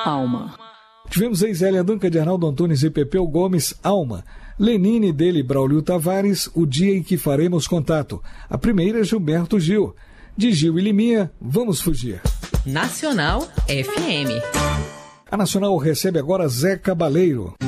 Alma. Tivemos aí Zélia Dunca, de Arnaldo Antunes e Pepeu Gomes, Alma. Lenine, dele, Braulio Tavares, O Dia em que Faremos Contato. A primeira, Gilberto Gil. De Gil e Liminha, Vamos Fugir. Nacional FM. A Nacional recebe agora Zé Cabaleiro.